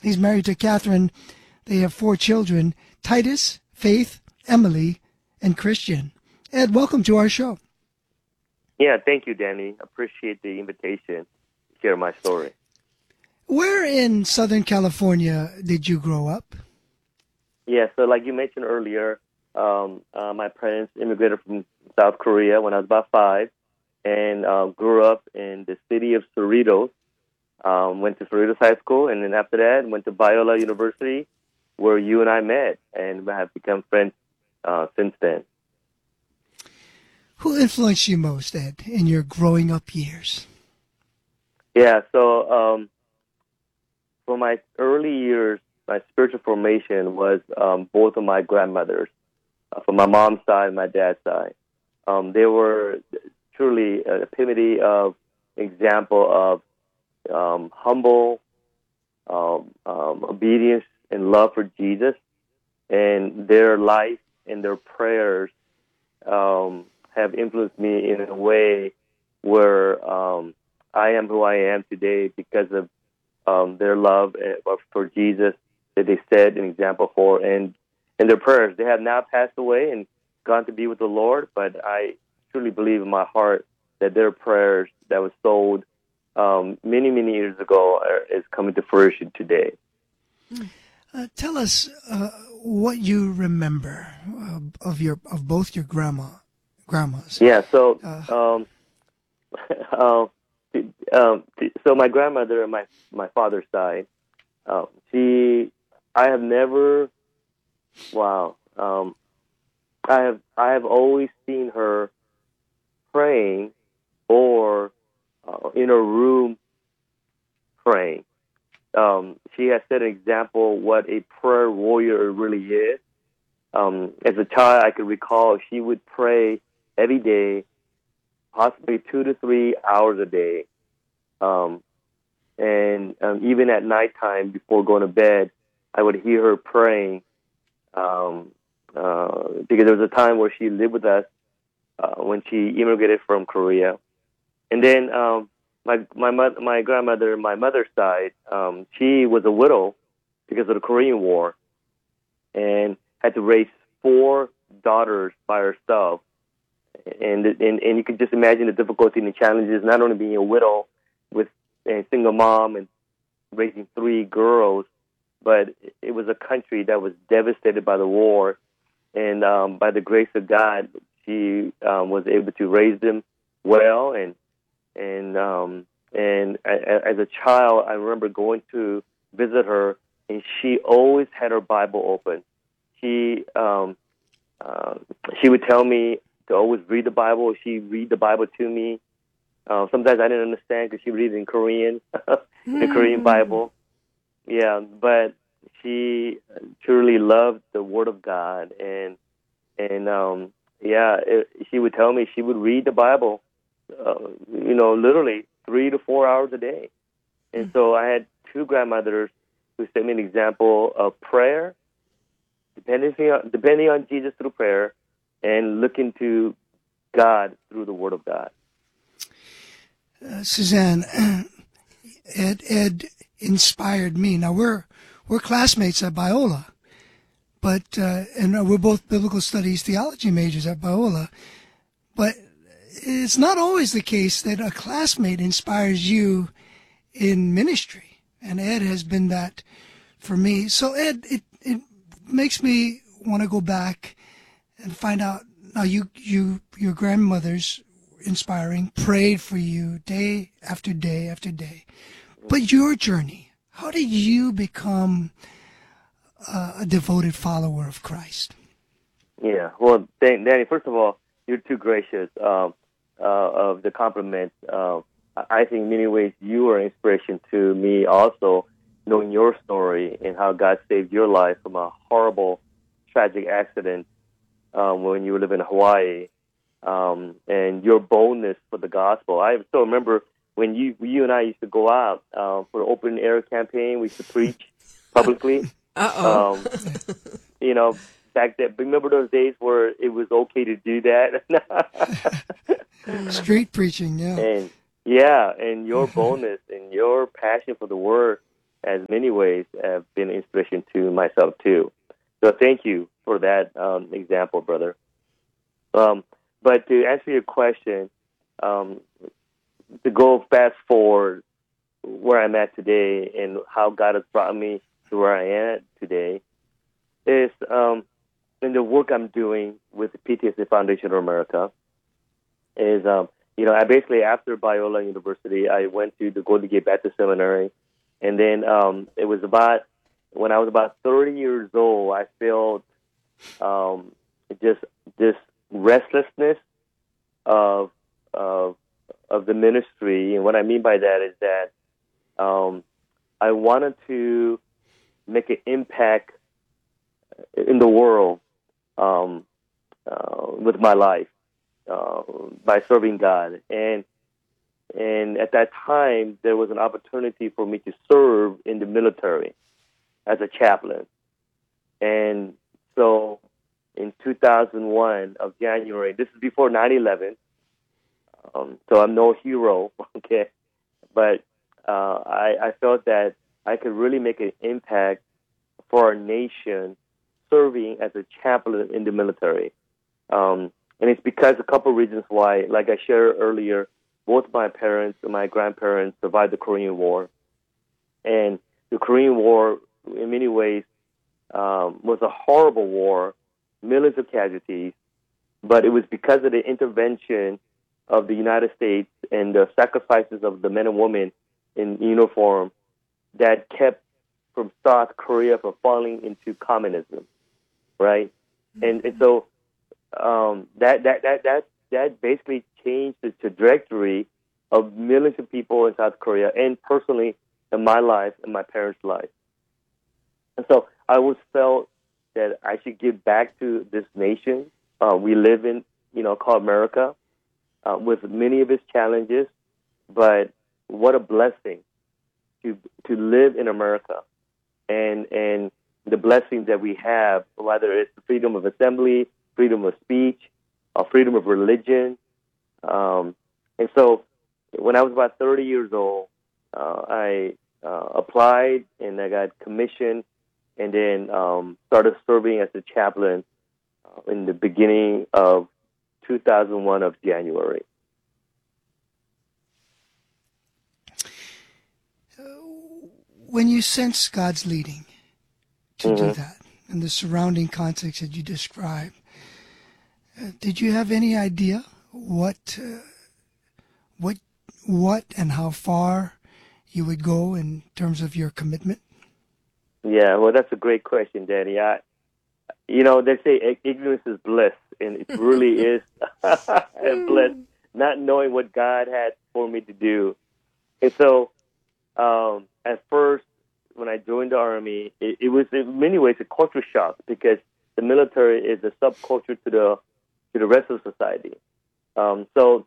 He's married to Catherine. They have 4 children, Titus, Faith, Emily, and Christian. Ed, welcome to our show. Yeah, thank you, Danny. Appreciate the invitation to share my story. Where in Southern California did you grow up? Yeah, so like you mentioned earlier, my parents immigrated from South Korea when I was about 5 and grew up in the city of Cerritos. Went to Cerritos High School, and then after that, went to Biola University, where you and I met, and we have become friends since then. Who influenced you most, Ed, in your growing up years? Yeah, so for my early years, my spiritual formation was both of my grandmothers, from my mom's side and my dad's side. They were truly an epitome of example of humble obedience and love for Jesus, and their life and their prayers have influenced me in a way where I am who I am today because of their love for Jesus that they set an example for, and their prayers. They have now passed away and gone to be with the Lord, but I truly believe in my heart that their prayers that was sold many, many years ago is coming to fruition today. Tell us what you remember of both your grandmas. Yeah, so so my grandmother on my father's side, I have never, I have always seen her praying or in a room praying. She has set an example what a prayer warrior really is. As a child, I could recall she would pray every day, possibly 2 to 3 hours a day. And even at nighttime before going to bed, I would hear her praying because there was a time where she lived with us when she immigrated from Korea. And then my grandmother, my mother's side, she was a widow because of the Korean War and had to raise 4 daughters by herself. And you can just imagine the difficulty and the challenges, not only being a widow with a single mom and raising 3 girls, but it was a country that was devastated by the war. And by the grace of God, she was able to raise them well. And as a child, I remember going to visit her, and she always had her Bible open. She would tell me to always read the Bible. She'd read the Bible to me. Sometimes I didn't understand because she would read it in Korean, the Korean Bible. Yeah, but she truly loved the Word of God, and she would tell me she would read the Bible, literally 3 to 4 hours a day. And so I had 2 grandmothers who set me an example of prayer, depending on Jesus through prayer, and looking to God through the Word of God. Suzanne, Ed inspired me. Now we're classmates at Biola, but and we're both biblical studies theology majors at Biola. But it's not always the case that a classmate inspires you in ministry, and Ed has been that for me. So Ed, it makes me want to go back and find out. Now your grandmother's inspiring, prayed for you day after day after day. But your journey, how did you become a devoted follower of Christ? Yeah, well, Danny, first of all, you're too gracious of the compliments. I think in many ways you are an inspiration to me also, knowing your story and how God saved your life from a horrible, tragic accident when you were living in Hawaii, and your boldness for the gospel. I still remember when you and I used to go out for the open air campaign. We used to preach publicly. Back then, remember those days where it was okay to do that? Street preaching, yeah. And your boldness and your passion for the word as many ways have been inspiration to myself too. So thank you for that example, brother. But to answer your question, to go fast forward where I'm at today and how God has brought me to where I am today is in the work I'm doing with the PTSD Foundation of America is, I basically, after Biola University, I went to the Golden Gate Baptist Seminary. And then it was when I was about 30 years old, I felt just this restlessness of the ministry. And what I mean by that is that I wanted to make an impact in the world with my life by serving God. And at that time, there was an opportunity for me to serve in the military as a chaplain. And so in 2001 of January, this is before 9/11, so I'm no hero, okay? But I felt that I could really make an impact for our nation serving as a chaplain in the military. And it's because a couple of reasons why, like I shared earlier, both my parents and my grandparents survived the Korean War. And the Korean War, in many ways, was a horrible war, millions of casualties, but it was because of the intervention of the United States and the sacrifices of the men and women in uniform that kept from South Korea from falling into communism, right? And so that basically changed the trajectory of millions of people in South Korea, and personally in my life and my parents' life. And so I always felt that I should give back to this nation we live in, called America, with many of its challenges. But what a blessing to live in America, and the blessings that we have, whether it's the freedom of assembly, freedom of speech, freedom of religion. And so when I was about 30 years old, I applied and I got commissioned, and then started serving as a chaplain in the beginning of 2001 of January. When you sense God's leading to do that, and the surrounding context that you described, did you have any idea what and how far you would go in terms of your commitment? Yeah, well, that's a great question, Danny. They say ignorance is bliss, and it really is bliss, not knowing what God had for me to do. And so, at first, when I joined the Army, it was in many ways a culture shock, because the military is a subculture to the rest of society. So,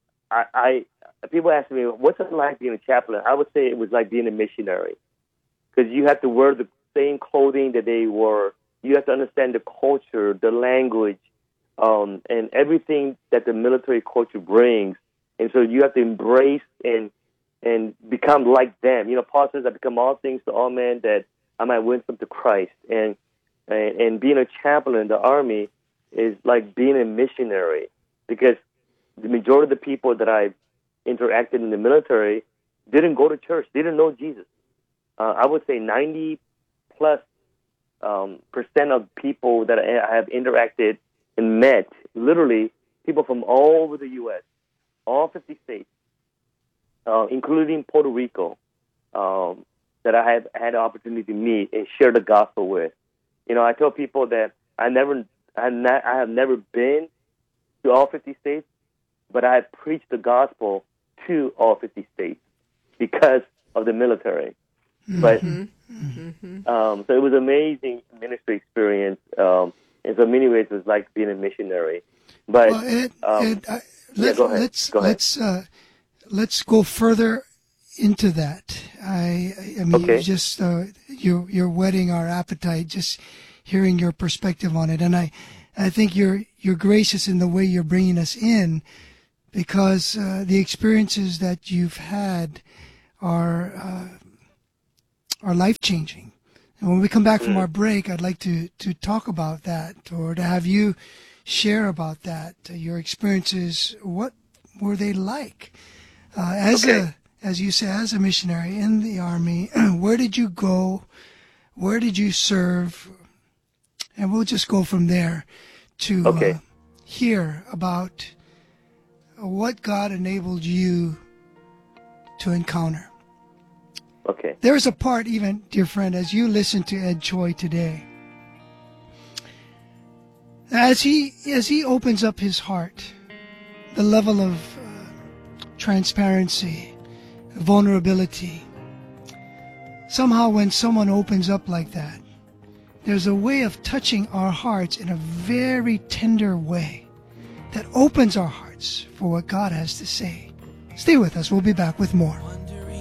people ask me, what's it like being a chaplain? I would say it was like being a missionary, because you have to wear the same clothing that they wore. You have to understand the culture, the language, and everything that the military culture brings. And so you have to embrace and become like them. Paul says, I become all things to all men that I might win some to Christ. And being a chaplain in the Army is like being a missionary, because the majority of the people that I've interacted in the military didn't go to church, didn't know Jesus. I would say 90 plus percent of people that I have interacted and met, literally people from all over the U.S., all 50 states, including Puerto Rico, that I have had the opportunity to meet and share the gospel with. I tell people that I have never been to all 50 states, but I have preached the gospel to all 50 states because of the military. But so it was an amazing ministry experience. In so many ways, it was like being a missionary. But go ahead. Let's go further into that. I mean, okay. You just you're whetting our appetite just hearing your perspective on it, and I think you're gracious in the way you're bringing us in, because the experiences that you've had are are life-changing. And when we come back from our break, I'd like to talk about that, or to have you share about that, your experiences. What were they like? As you say, as a missionary in the Army, where did you go? Where did you serve? And we'll just go from there to hear about what God enabled you to encounter. Okay. There is a part, even, dear friend, as you listen to Ed Choi today, as he opens up his heart, the level of transparency, vulnerability. Somehow when someone opens up like that, there's a way of touching our hearts in a very tender way that opens our hearts for what God has to say. Stay with us. We'll be back with more.